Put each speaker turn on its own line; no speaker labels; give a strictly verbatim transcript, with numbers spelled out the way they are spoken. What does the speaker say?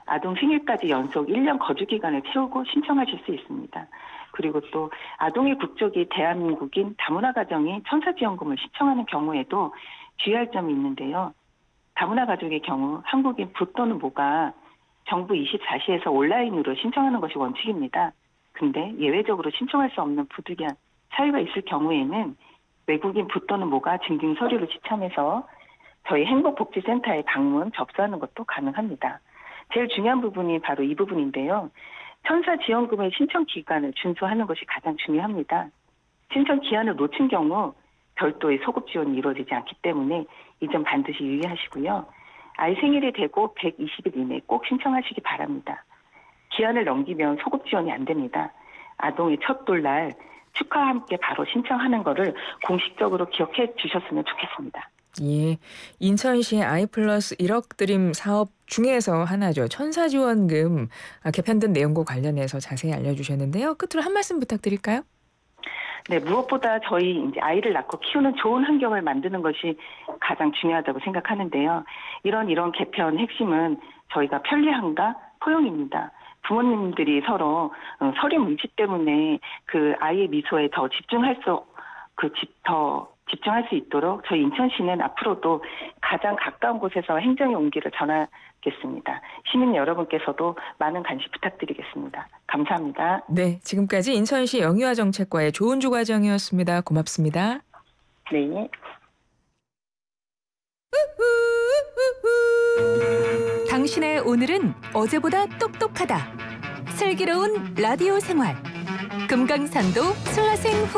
아동 생일까지 연속 일 년 거주 기간을 채우고 신청하실 수 있습니다. 그리고 또 아동의 국적이 대한민국인 다문화 가정이 천사지원금을 신청하는 경우에도 주의할 점이 있는데요. 다문화 가족의 경우 한국인 부 또는 모가 정부 이십사 시에서 온라인으로 신청하는 것이 원칙입니다. 근데 예외적으로 신청할 수 없는 부득이한 사유가 있을 경우에는 외국인 부 또는 모가 증빙 서류를 지참해서 저희 행복복지센터에 방문 접수하는 것도 가능합니다. 제일 중요한 부분이 바로 이 부분인데요. 천사지원금의 신청 기간을 준수하는 것이 가장 중요합니다. 신청 기한을 놓친 경우 별도의 소급 지원이 이루어지지 않기 때문에 이 점 반드시 유의하시고요. 아이 생일이 되고 백이십 일 이내에 꼭 신청하시기 바랍니다. 기한을 넘기면 소급 지원이 안 됩니다. 아동의 첫 돌날 축하와 함께 바로 신청하는 거를 공식적으로 기억해 주셨으면 좋겠습니다.
예, 인천시의 아이플러스 일억 드림 사업 중에서 하나죠. 천사지원금 개편된 내용과 관련해서 자세히 알려주셨는데요. 끝으로 한 말씀 부탁드릴까요?
네, 무엇보다 저희 이제 아이를 낳고 키우는 좋은 환경을 만드는 것이 가장 중요하다고 생각하는데요. 이런 이런 개편 핵심은 저희가 편리함과 포용입니다. 부모님들이 서로 서류 문제 때문에 그 아이의 미소에 더 집중할 수, 그 집 더 집중할 수 있도록 저희 인천시는 앞으로도 가장 가까운 곳에서 행정의 온기를 전하겠습니다. 시민 여러분께서도 많은 관심 부탁드리겠습니다. 감사합니다.
네, 지금까지 인천시 영유아정책과의 조은주 과장이었습니다. 고맙습니다.
네.
당신의 오늘은 어제보다 똑똑하다. 슬기로운 라디오 생활. 금강산도 슬라생 후